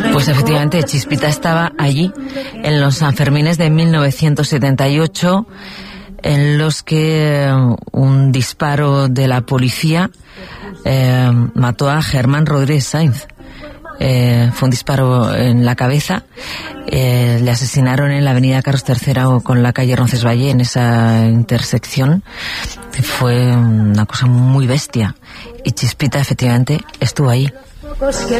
Pues efectivamente, Chispita estaba allí en los Sanfermines de 1978, en los que un disparo de la policía mató a Germán Rodríguez Sainz. Fue un disparo en la cabeza. Le asesinaron en la avenida Carlos III con la calle Roncesvalles, en esa intersección. Fue una cosa muy bestia. Y Chispita efectivamente estuvo ahí.